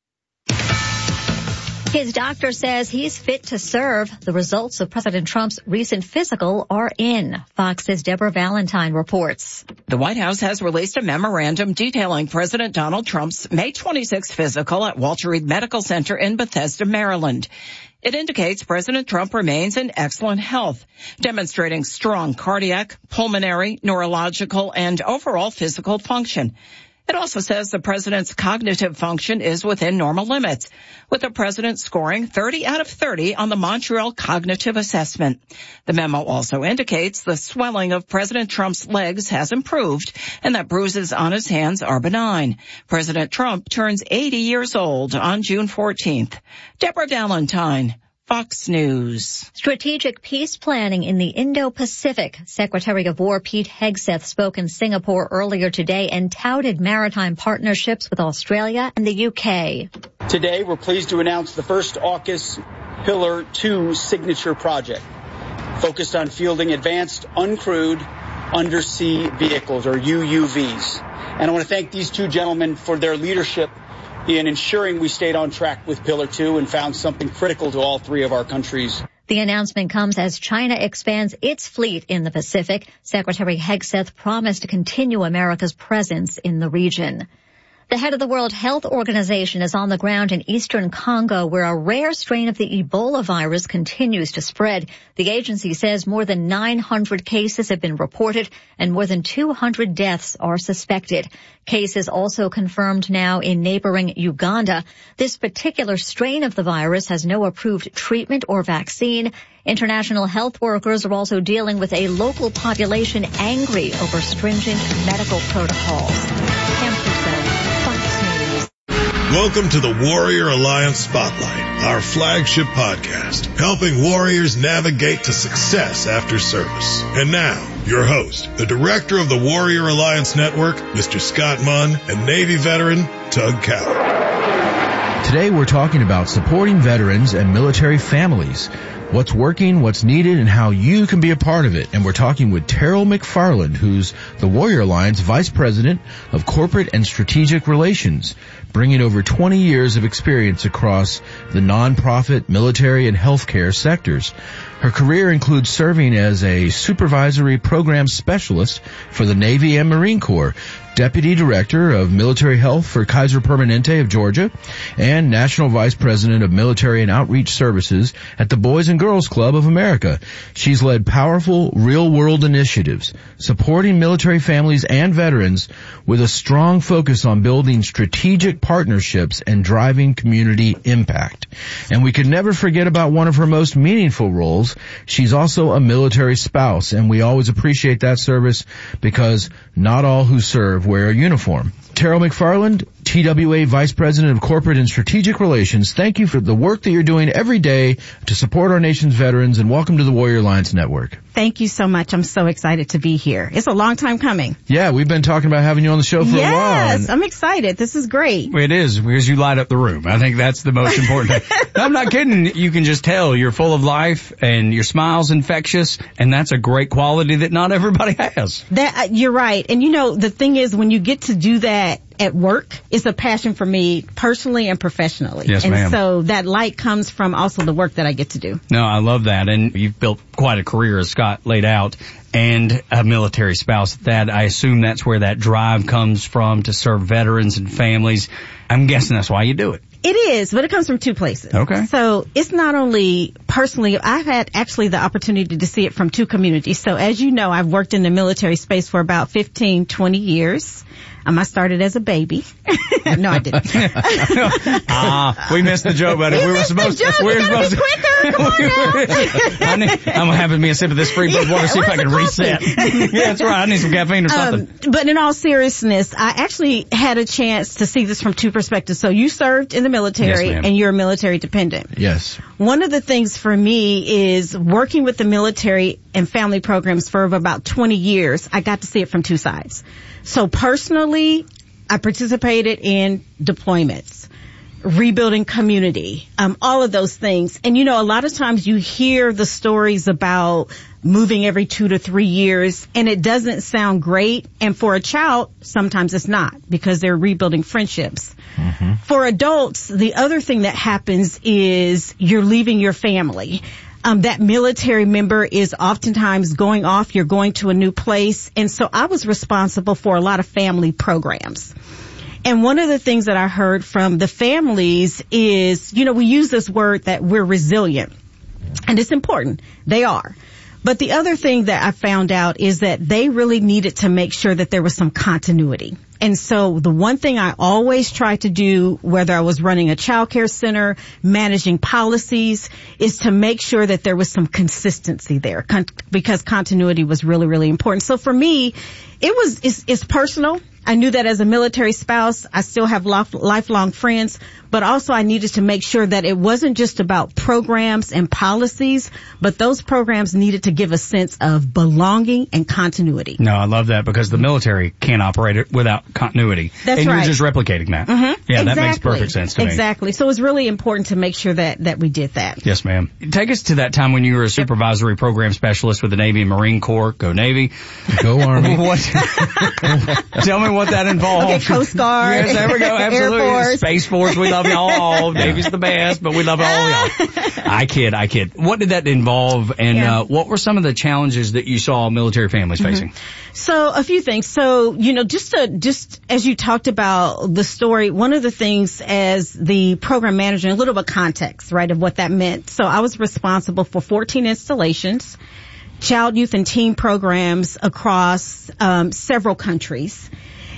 His doctor says he's fit to serve. The results of President Trump's recent physical are in. Fox's Deborah Valentine reports. The White House has released a memorandum detailing President Donald Trump's May 26th physical at Walter Reed Medical Center in Bethesda, Maryland. It indicates President Trump remains in excellent health, demonstrating strong cardiac, pulmonary, neurological, and overall physical function. It also says the president's cognitive function is within normal limits, with the president scoring 30 out of 30 on the Montreal Cognitive Assessment. The memo also indicates the swelling of President Trump's legs has improved and that bruises on his hands are benign. President Trump turns 80 years old on June 14th. Deborah Valentine, Fox News. Strategic peace planning in the Indo-Pacific. Secretary of War Pete Hegseth spoke in Singapore earlier today and touted maritime partnerships with Australia and the UK. Today, we're pleased to announce the first AUKUS Pillar 2 signature project, focused on fielding advanced uncrewed undersea vehicles, or UUVs. And I want to thank these two gentlemen for their leadership in ensuring we stayed on track with Pillar 2 and found something critical to all three of our countries. The announcement comes as China expands its fleet in the Pacific. Secretary Hegseth promised to continue America's presence in the region. The head of the World Health Organization is on the ground in eastern Congo, where a rare strain of the Ebola virus continues to spread. The agency says more than 900 cases have been reported and more than 200 deaths are suspected. Cases also confirmed now in neighboring Uganda. This particular strain of the virus has no approved treatment or vaccine. International health workers are also dealing with a local population angry over stringent medical protocols. Welcome to the Warrior Alliance Spotlight, our flagship podcast, helping warriors navigate to success after service. And now, your host, the director of the Warrior Alliance Network, Mr. Scott Munn, and Navy veteran, Tug Cowan. Today we're talking about supporting veterans and military families. What's working, what's needed, and how you can be a part of it. And we're talking with Terrell McFarland, who's the Warrior Alliance Vice President of Corporate and Strategic Relations, bringing over 20 years of experience across the nonprofit, military, and healthcare sectors. Her career includes serving as a supervisory program specialist for the Navy and Marine Corps, Deputy Director of Military Health for Kaiser Permanente of Georgia, and National Vice President of Military and Outreach Services at the Boys and Girls Club of America. She's led powerful real-world initiatives, supporting military families and veterans with a strong focus on building strategic partnerships and driving community impact. And we could never forget about one of her most meaningful roles. She's also a military spouse, and we always appreciate that service because not all who serve wear a uniform. Terrell McFarland, TWA Vice President of Corporate and Strategic Relations, thank you for the work that you're doing every day to support our nation's veterans, and welcome to the Warrior Alliance Network. Thank you so much. I'm so excited to be here. It's a long time coming. Yeah, we've been talking about having you on the show for a while. Yes, I'm excited. This is great. It is, because you light up the room. I think that's the most important thing. I'm not kidding. You can just tell you're full of life and your smile's infectious, and that's a great quality that not everybody has. You're right. And you know, the thing is, when you get to do that at work, it's a passion for me personally and professionally. Yes, and ma'am. So that light comes from also the work that I get to do. No, I love that. And you've built quite a career, as Scott laid out, and a military spouse. That I assume that's where that drive comes from, to serve veterans and families. I'm guessing that's why you do it. It is, but it comes from two places. Okay. So it's not only personally, I've had actually the opportunity to see it from two communities. So as you know, I've worked in the military space for about 15, 20 years. I started as a baby. No, I didn't. We missed the joke, buddy. We were supposed to. We were supposed to. Quicker. Come on now. I'm having me a sip of this free blood water, see if I can reset. Yeah, that's right. I need some caffeine or something. But in all seriousness, I actually had a chance to see this from two perspectives. So you served in the military, yes, and you're a military dependent. Yes. One of the things for me is working with the military and family programs for about 20 years. I got to see it from two sides. So personally, I participated in deployments, rebuilding community, all of those things. And you know, a lot of times you hear the stories about moving every 2 to 3 years, and it doesn't sound great. And for a child, sometimes it's not, because they're rebuilding friendships. Mm-hmm. For adults, the other thing that happens is you're leaving your family. That military member is oftentimes going off. You're going to a new place. And so I was responsible for a lot of family programs. And one of the things that I heard from the families is, you know, we use this word that we're resilient. And it's important. They are. But the other thing that I found out is that they really needed to make sure that there was some continuity. And so the one thing I always try to do, whether I was running a child care center, managing policies, is to make sure that there was some consistency there, because continuity was really, really important. So for me, it's personal. I knew that as a military spouse, I still have lifelong friends, but also I needed to make sure that it wasn't just about programs and policies, but those programs needed to give a sense of belonging and continuity. No, I love that because the military can't operate it without continuity. That's and right. you're just replicating that. Mm-hmm. Yeah, exactly. That makes perfect sense to me. Exactly. So it was really important to make sure that we did that. Yes, ma'am. Take us to that time when you were a supervisory program specialist with the Navy and Marine Corps. Go Navy. Go Army. Tell me what that involved. Okay, Coast Guard. Yes, there we go. Absolutely. Air Force. Space Force. We love y'all. Navy's the best, but we love all y'all. I kid. What did that involve, and what were some of the challenges that you saw military families facing? So a few things. So, just as you talked about the story, one of the things as the program manager, a little bit of context, right, of what that meant. So I was responsible for 14 installations, child, youth, and teen programs across several countries,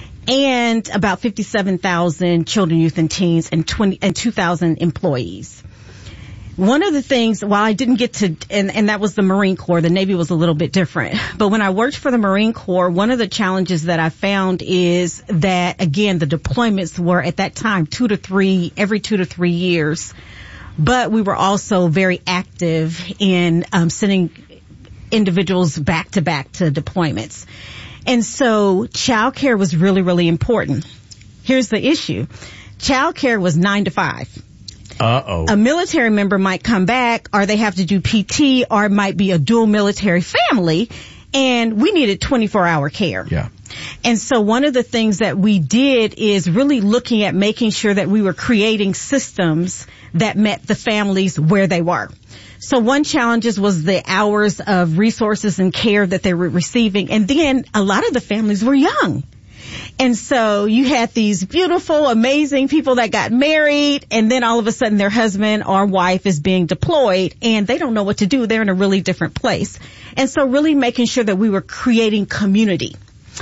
and about 57,000 children, youth, and teens, and 2,000 employees. One of the things, while I didn't get to, and that was the Marine Corps, the Navy was a little bit different. But when I worked for the Marine Corps, one of the challenges that I found is that, again, the deployments were at that time every 2 to 3 years. But we were also very active in sending individuals back to deployments. And so childcare was really, really important. Here's the issue. Childcare was 9 to 5. Uh-oh. A military member might come back, or they have to do PT, or it might be a dual military family, and we needed 24-hour care. Yeah. And so one of the things that we did is really looking at making sure that we were creating systems that met the families where they were. So one challenge was the hours of resources and care that they were receiving. And then a lot of the families were young. And so you had these beautiful, amazing people that got married, and then all of a sudden their husband or wife is being deployed, and they don't know what to do. They're in a really different place. And so really making sure that we were creating community.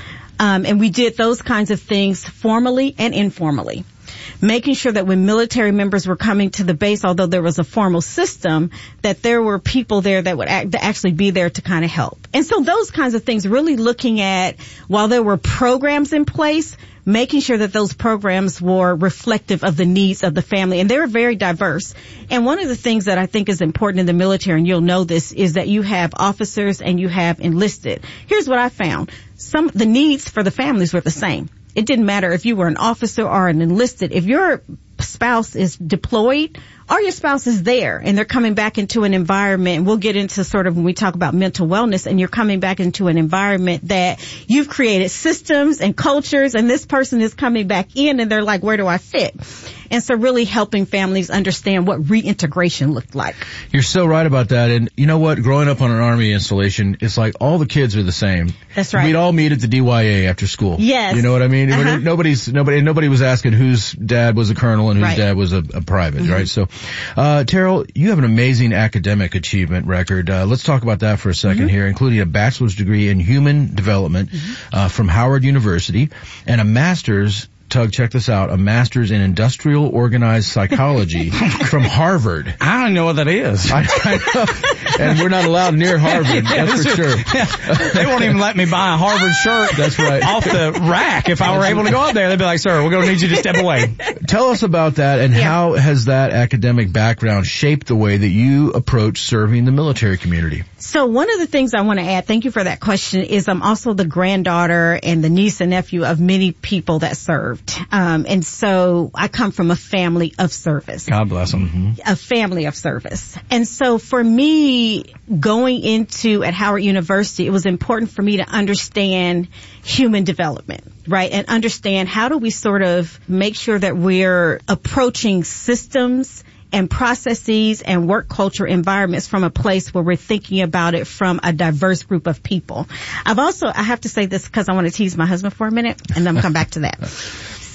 And we did those kinds of things formally and informally. Making sure that when military members were coming to the base, although there was a formal system, that there were people there that would actually be there to kind of help. And so those kinds of things, really looking at, while there were programs in place, making sure that those programs were reflective of the needs of the family. And they were very diverse. And one of the things that I think is important in the military, and you'll know this, is that you have officers and you have enlisted. Here's what I found. The needs for the families were the same. It didn't matter if you were an officer or an enlisted. If your spouse is deployed or your spouse is there and they're coming back into an environment, and we'll get into sort of when we talk about mental wellness, and you're coming back into an environment that you've created systems and cultures, and this person is coming back in and they're like, where do I fit? And so really helping families understand what reintegration looked like. You're so right about that. And you know what? Growing up on an Army installation, it's like all the kids are the same. That's right. We'd all meet at the DYA after school. Yes. You know what I mean? Uh-huh. Nobody was asking whose dad was a colonel and whose dad was a private, Mm-hmm. right? So, Terrell, you have an amazing academic achievement record. Let's talk about that for a second here, including a bachelor's degree in human development from Howard University and a master's. Tug, check this out. A master's in industrial organized psychology from Harvard. I don't know what that is. I know. And we're not allowed near Harvard, that's for sure. They won't even let me buy a Harvard shirt. That's right. Off the rack. If I were able to go up there, they'd be like, sir, we're going to need you to step away. Tell us about that, and how has that academic background shaped the way that you approach serving the military community? So one of the things I want to add, thank you for that question, is I'm also the granddaughter and the niece and nephew of many people that served. And so I come from a family of service. God bless them. A family of service. And so for me, going into at Howard University, it was important for me to understand human development, right? And understand how do we sort of make sure that we're approaching systems and processes and work culture environments from a place where we're thinking about it from a diverse group of people. I have to say this because I want to tease my husband for a minute, and then I'm come back to that.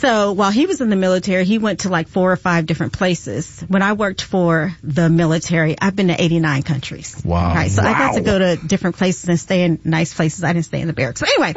So while he was in the military, he went to like 4 or 5 different places. When I worked for the military, I've been to 89 countries. Wow. Right. So I got to go to different places and stay in nice places. I didn't stay in the barracks. But anyway,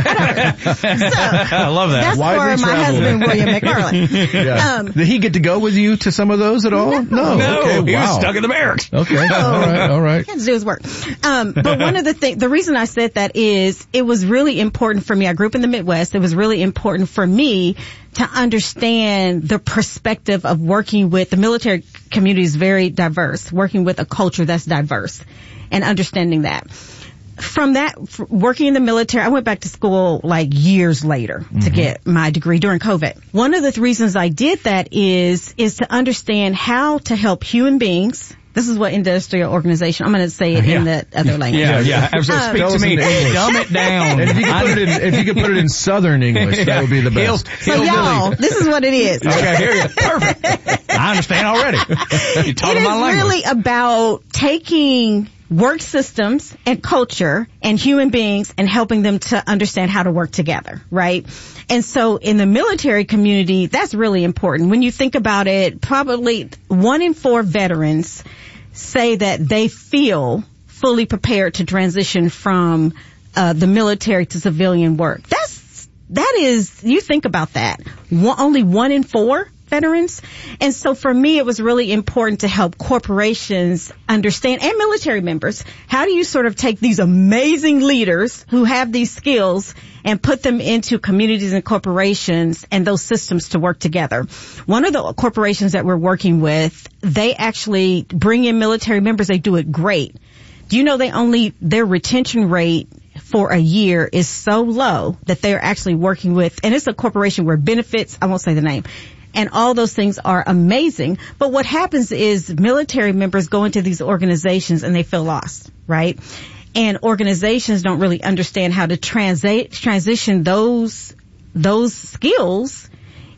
I love that. That's for my husband, William McFarland. Yeah. Did he get to go with you to some of those at all? No. Okay, he was wow. stuck in the barracks. Okay. All right. He had to do his work. But one of the reason I said that is it was really important for me. I grew up in the Midwest. It was really important for me to understand the perspective of working with the military community is very diverse, working with a culture that's diverse and understanding that. From that, working in the military, I went back to school like years later to get my degree during COVID. One of the reasons I did that is to understand how to help human beings. This is what industrial organization, I'm going to say it in the other language. Yeah. Absolutely. Speak to me. Dumb it down. And if you could put it in Southern English, that would be the best. So y'all, this is what it is. Okay, I hear you. Perfect. I understand already. You're talking my language. It is really about taking work systems and culture and human beings and helping them to understand how to work together, right? And so in the military community, that's really important. When you think about it, probably 1 in 4 veterans say that they feel fully prepared to transition from the military to civilian work. That is, you think about that. Only 1 in 4 veterans. And so for me, it was really important to help corporations understand, and military members, how do you sort of take these amazing leaders who have these skills and put them into communities and corporations and those systems to work together. One of the corporations that we're working with, they actually bring in military members. They do it great. Do you know their retention rate for a year is so low that they're actually working with, and it's a corporation where benefits, I won't say the name, and all those things are amazing. But what happens is military members go into these organizations and they feel lost, right? And organizations don't really understand how to transition those skills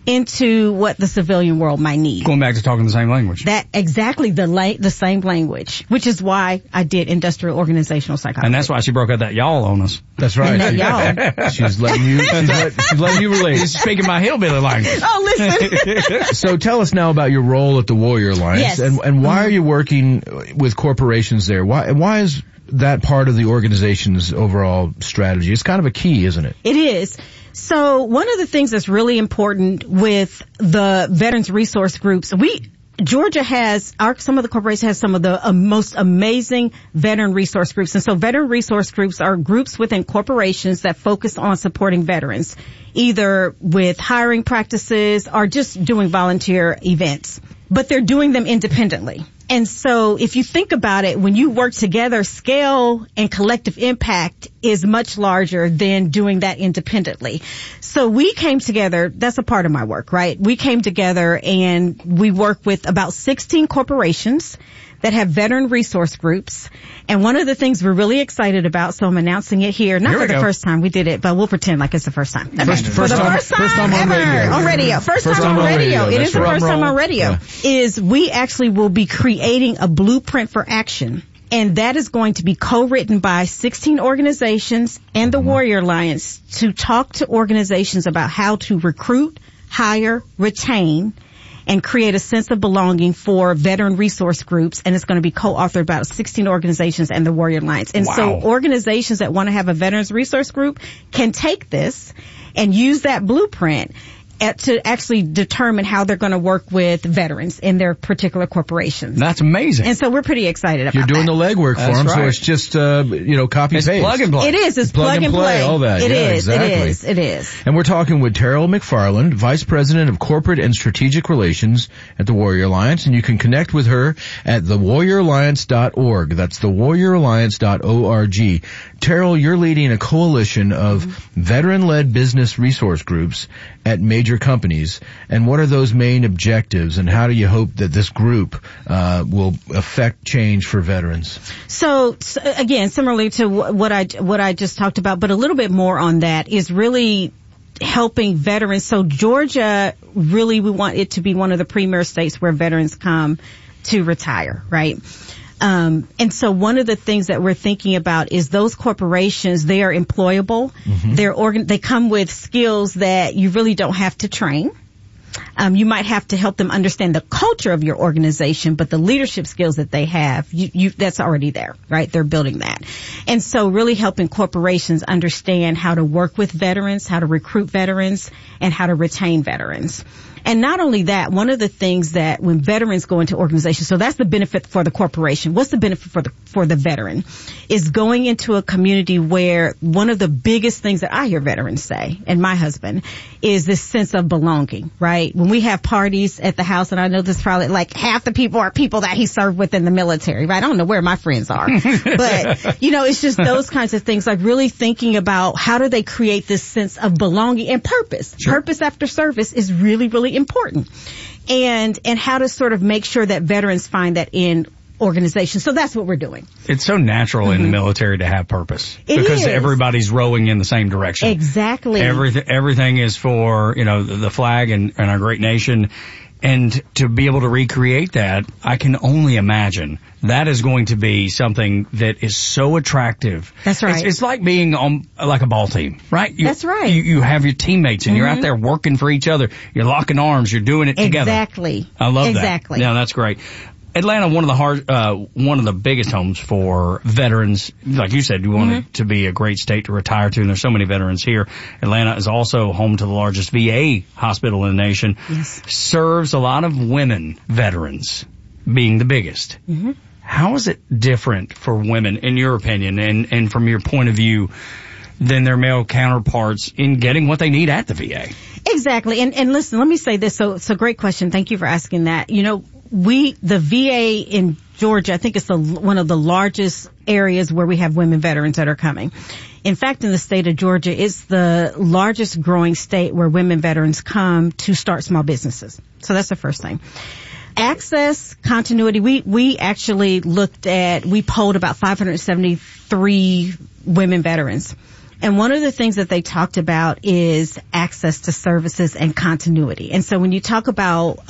into what the civilian world might need. Going back to talking the same language. That exactly the same language, which is why I did industrial organizational psychology. And that's why she broke out that y'all on us. That's right. Y'all. She's letting you relate. She's speaking my hillbilly language. Oh, listen. So tell us now about your role at the Warrior Alliance. Yes. And why are you working with corporations there? Why is that part of the organization's overall strategy? It's kind of a key, isn't it? It is. So one of the things that's really important with the veterans resource groups, Georgia has, some of the corporations have some of the most amazing veteran resource groups. And so veteran resource groups are groups within corporations that focus on supporting veterans, either with hiring practices or just doing volunteer events. But they're doing them independently. And so if you think about it, when you work together, scale and collective impact is much larger than doing that independently. So we came together, that's a part of my work, right? We came together and we work with about 16 corporations that have veteran resource groups. And one of the things we're really excited about, so I'm announcing it here, not for the first time we did it, but we'll pretend like it's the first time. Okay. First time on radio. On radio. First time on radio. It is the first time on radio. Is we actually will be creating a blueprint for action. And that is going to be co-written by 16 organizations and the Warrior Alliance to talk to organizations about how to recruit, hire, retain, and create a sense of belonging for veteran resource groups. And it's going to be co-authored by 16 organizations and the Warrior Alliance. And so organizations that want to have a veterans resource group can take this and use that blueprint to actually determine how they're going to work with veterans in their particular corporations. That's amazing. And so we're pretty excited about that. You're doing the legwork for them, so it's just, copy paste. It's plug and play. It is. It's plug and play. All that. It is. Exactly. It is. And we're talking with Terrell McFarland, Vice President of Corporate and Strategic Relations at the Warrior Alliance, and you can connect with her at thewarrioralliance.org. That's thewarrioralliance.org. Terrell, you're leading a coalition of veteran-led business resource groups at major companies. And what are those main objectives, and how do you hope that this group will affect change for veterans? So again, similarly to what I just talked about, but a little bit more on that, is really helping veterans. So Georgia, really, we want it to be one of the premier states where veterans come to retire, right? And so one of the things that we're thinking about is those corporations, they are employable. Mm-hmm. They come with skills that you really don't have to train. You might have to help them understand the culture of your organization, but the leadership skills that they have, that's already there, right? They're building that. And so really helping corporations understand how to work with veterans, how to recruit veterans, and how to retain veterans. And not only that, one of the things that when veterans go into organizations, so that's the benefit for the corporation. What's the benefit for the veteran? Is going into a community where one of the biggest things that I hear veterans say, and my husband, is this sense of belonging, right? When we have parties at the house, and I know this probably like half the people are people that he served with in the military, right? I don't know where my friends are, but it's just those kinds of things, like really thinking about how do they create this sense of belonging and purpose. Sure. Purpose after service is really, really important. And how to sort of make sure that veterans find that in organizations. So that's what we're doing. It's so natural in the military to have purpose. Because everybody's rowing in the same direction. Exactly. Everything is for, the flag and our great nation. And to be able to recreate that, I can only imagine that is going to be something that is so attractive. That's right. It's like being on like a ball team, right? That's right. You have your teammates and you're out there working for each other. You're locking arms. You're doing it together. Exactly. I love that. Exactly. Yeah, that's great. Atlanta, one of the biggest homes for veterans. Like you said, you want it to be a great state to retire to, and there's so many veterans here. Atlanta is also home to the largest VA hospital in the nation. Yes. Serves a lot of women veterans, being the biggest. Mm-hmm. How is it different for women, in your opinion, and from your point of view, than their male counterparts in getting what they need at the VA? Exactly. And listen, let me say this. So it's a great question. Thank you for asking that. The VA in Georgia, I think it's one of the largest areas where we have women veterans that are coming. In fact, in the state of Georgia, it's the largest growing state where women veterans come to start small businesses. So that's the first thing. Access, continuity, we actually we polled about 573 women veterans. And one of the things that they talked about is access to services and continuity. And so when you talk about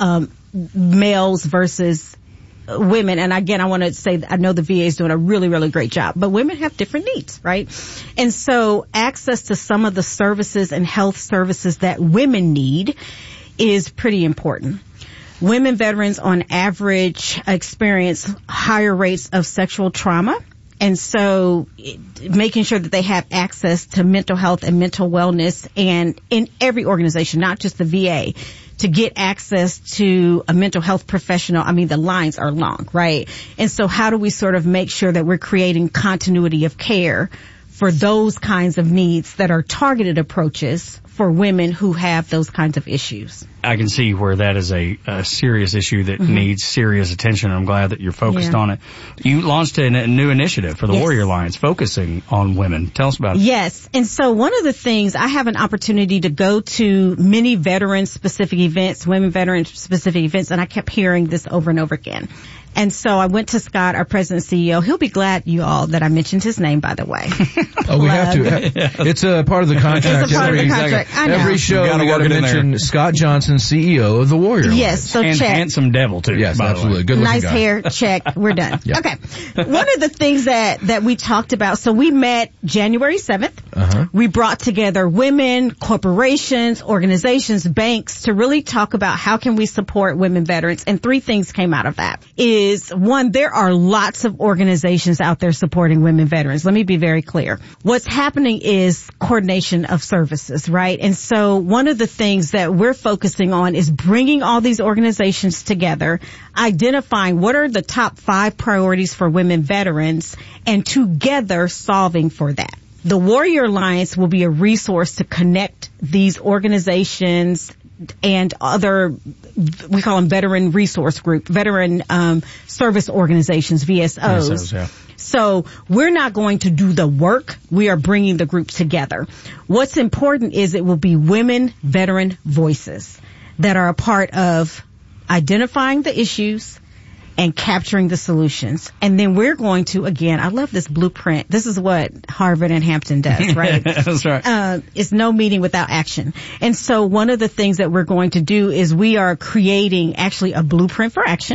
males versus women, and again, I want to say I know the VA is doing a really, really great job, but women have different needs, right? And so access to some of the services and health services that women need is pretty important. Women veterans on average experience higher rates of sexual trauma. And so making sure that they have access to mental health and mental wellness, and in every organization, not just the VA, to get access to a mental health professional. I mean, the lines are long, right? And so how do we sort of make sure that we're creating continuity of care for those kinds of needs that are targeted approaches for women who have those kinds of issues? I can see where that is a serious issue that needs serious attention. I'm glad that you're focused on it. You launched a new initiative for the Warrior Alliance focusing on women. Tell us about it. Yes. And so one of the things, I have an opportunity to go to many veteran-specific events, women veteran-specific events, and I kept hearing this over and over again. And so I went to Scott, our president and CEO. He'll be glad, you all, that I mentioned his name, by the way. We have to. It's a part of the contract. It's a part of the contract. I know. Every show we got to mention Scott Johnson, CEO of the Warrior. Yes, so and check. Handsome devil, too. Yes, absolutely. Good looking guy. Nice hair, check. We're done. Okay. One of the things that we talked about, so we met January 7th. We brought together women, corporations, organizations, banks to really talk about how can we support women veterans. And three things came out of that. Is one, there are lots of organizations out there supporting women veterans. Let me be very clear. What's happening is coordination of services, right? And so one of the things that we're focusing on is bringing all these organizations together, identifying what are the top 5 priorities for women veterans, and together solving for that. The Warrior Alliance will be a resource to connect these organizations and other, we call them veteran resource group, veteran service organizations, VSOs. So we're not going to do the work. We are bringing the group together. What's important is it will be women veteran voices that are a part of identifying the issues and capturing the solutions. And then we're going to, again, I love this blueprint. This is what Harvard and Hampton does, right? That's right. It's no meeting without action. And so one of the things that we're going to do is we are creating actually a blueprint for action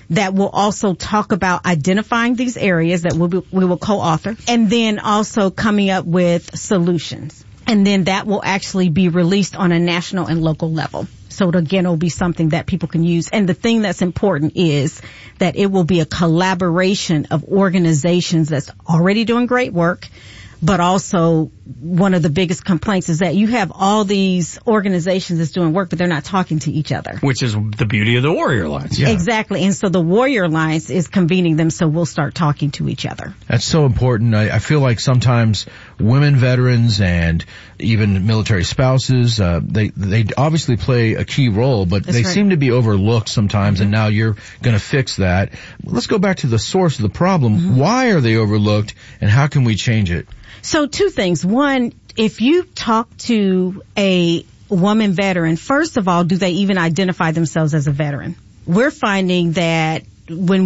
that will also talk about identifying these areas that we will co-author, and then also coming up with solutions. And then that will actually be released on a national and local level. So again, it'll be something that people can use. And the thing that's important is that it will be a collaboration of organizations that's already doing great work. But also, one of the biggest complaints is that you have all these organizations that's doing work, but they're not talking to each other. Which is the beauty of the Warrior Alliance. Yeah. Exactly. And so the Warrior Alliance is convening them, so we'll start talking to each other. That's so important. I feel like sometimes women veterans and even military spouses, they obviously play a key role, but they seem to be overlooked sometimes, and now you're going to fix that. Let's go back to the source of the problem. Why are they overlooked, and how can we change it? So 2 things. One, if you talk to a woman veteran, first of all, do they even identify themselves as a veteran? We're finding that when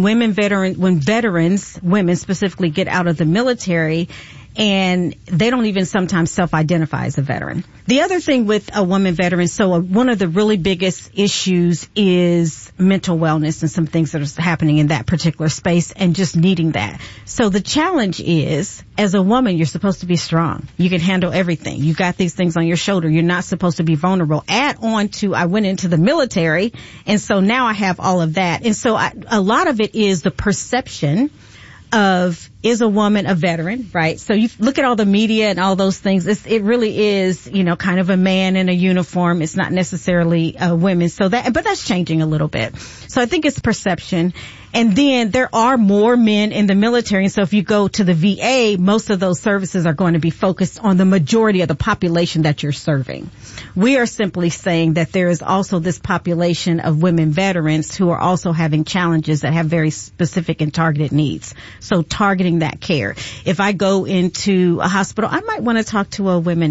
veterans, women specifically, get out of the military, and they don't even sometimes self-identify as a veteran. The other thing with a woman veteran, so one of the really biggest issues is mental wellness and some things that are happening in that particular space and just needing that. So the challenge is, as a woman, you're supposed to be strong. You can handle everything. You got these things on your shoulder. You're not supposed to be vulnerable. Add on to, I went into the military, and so now I have all of that. And so a lot of it is the perception of, is a woman a veteran, right? So you look at all the media and all those things. It really is, kind of a man in a uniform. It's not necessarily women. But that's changing a little bit. So I think it's perception. And then there are more men in the military. And so if you go to the VA, most of those services are going to be focused on the majority of the population that you're serving. We are simply saying that there is also this population of women veterans who are also having challenges that have very specific and targeted needs. So targeting that care. If I go into a hospital, I might want to talk to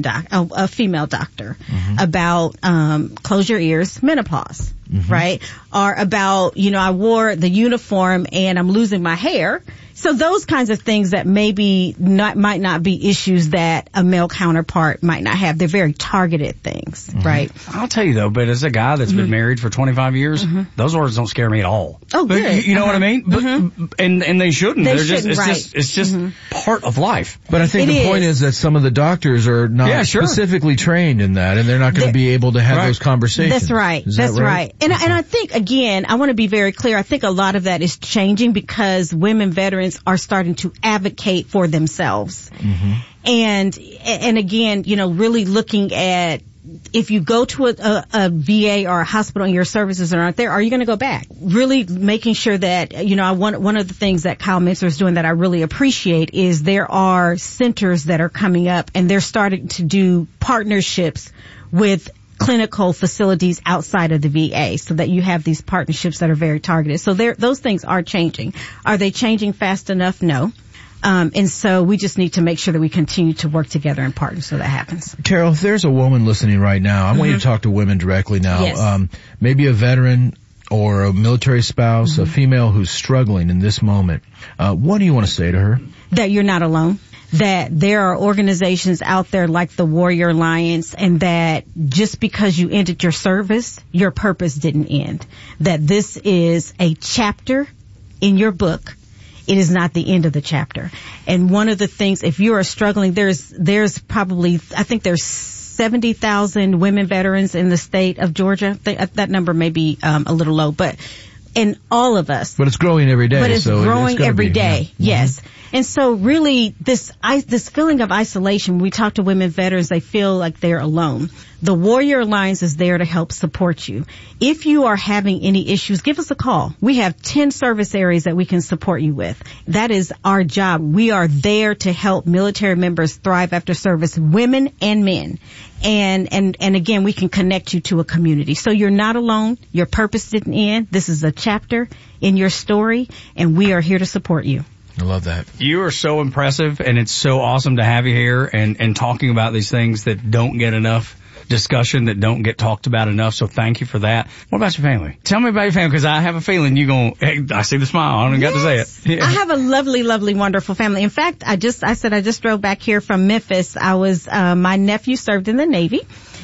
a female doctor about close your ears, menopause. Right? Or about, I wore the uniform and I'm losing my hair. So those kinds of things that maybe might not be issues that a male counterpart might not have. They're very targeted things, right? I'll tell you though, but as a guy that's been married for 25 years, those words don't scare me at all. Oh, good. But you know what I mean? But, and they shouldn't. They shouldn't, it's just part of life. But I think the point is that some of the doctors are not specifically trained in that, and they're not going to be able to have those conversations. That's right. That's right. And I think, again, I want to be very clear. I think a lot of that is changing because women veterans are starting to advocate for themselves. And again, really looking at, if you go to a VA or a hospital and your services aren't there, are you going to go back? Really making sure that, one of the things that Kyle Mincer is doing that I really appreciate is there are centers that are coming up and they're starting to do partnerships with clinical facilities outside of the VA so that you have these partnerships that are very targeted. So those things are changing. Are they changing fast enough? No. And so we just need to make sure that we continue to work together and partner so that happens. Carol, if there's a woman listening right now, I want you to talk to women directly now. Yes. Maybe a veteran or a military spouse, a female who's struggling in this moment. What do you want to say to her? That you're not alone. That there are organizations out there like the Warrior Alliance, and that just because you ended your service, your purpose didn't end. That this is a chapter in your book. It is not the end of the chapter. And one of the things, if you are struggling, there's probably, I think there's 70,000 women veterans in the state of Georgia. That number may be a little low, but in all of us. But it's growing every day. But it's growing every day. Yes. And so really this feeling of isolation, when we talk to women veterans, they feel like they're alone. The Warrior Alliance is there to help support you. If you are having any issues, give us a call. We have 10 service areas that we can support you with. That is our job. We are there to help military members thrive after service, women and men. And again, we can connect you to a community. So you're not alone. Your purpose didn't end. This is a chapter in your story, and we are here to support you. I love that. You are so impressive, and it's so awesome to have you here and talking about these things that don't get enough discussion, that don't get talked about enough. So thank you for that. What about your family? Tell me about your family, because I have a feeling I see the smile. I don't even got to say it. Yeah. I have a lovely, lovely, wonderful family. In fact, I just drove back here from Memphis. My nephew served in the Navy.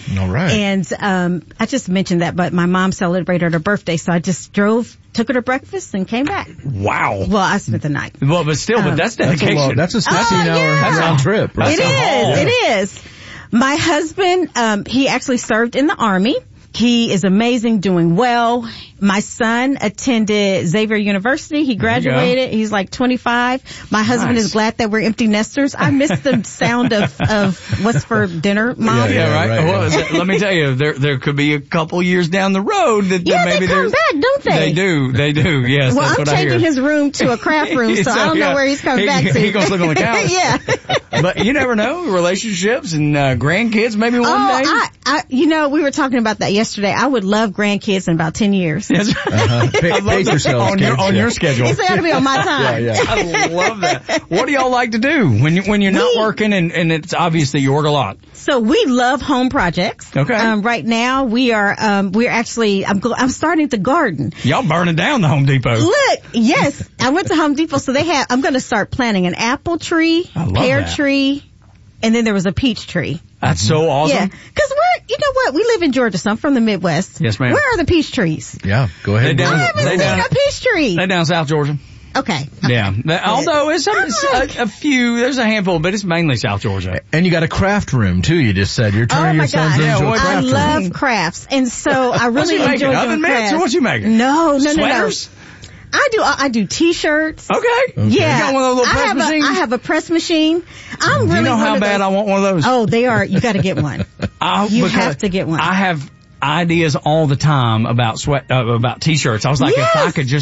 All right. And I just mentioned that, but my mom celebrated her birthday, so I just took her to breakfast and came back. Wow. Well, I spent the night. Well, but still, but that's dedication. That's a 16-hour round trip. Right? It is. My husband, he actually served in the Army. He is amazing, doing well. My son attended Xavier University. He graduated. He's like 25. My husband is glad that we're empty nesters. I miss the sound of what's for dinner, Mom. Yeah, right. Well, let me tell you, there could be a couple years down the road that maybe they come back, don't they? They do. Yes. Well, that's I'm what I hear. changing his room to a craft room, so I don't know where he's coming back to. He gonna sleep on the couch. Yeah. But you never know. Relationships and grandkids, maybe one day. We were talking about that yesterday. I would love grandkids in about 10 years. Yes. Pace yourself on your schedule. It's got to be on my time. Yeah. I love that. What do y'all like to do when you're not working and it's obvious that you work a lot? So we love home projects. Okay. Right now we're actually I'm starting to garden. Y'all burning down the Home Depot. Look, yes, I went to Home Depot, so I'm going to start planting an apple tree, pear tree, and then there was a peach tree. That's so awesome. Yeah, because you know what? We live in Georgia, so I'm from the Midwest. Yes, ma'am. Where are the peach trees? Yeah, go ahead. I haven't seen a peach tree. They're down South Georgia. Okay. Yeah. Although it's a few, there's a handful, but it's mainly South Georgia. And you got a craft room too. You just said you're turning your sons into a craft room. I love crafts, and so I really enjoy doing crafts. What you making? No. Sweaters? I do T-shirts. Okay. Yeah. You got one of those little press machines? I have a press machine. I'm really. You know how bad I want one of those? Oh, they are. You got to get one. You have to get one. I have ideas all the time about T-shirts. I was like, if I could just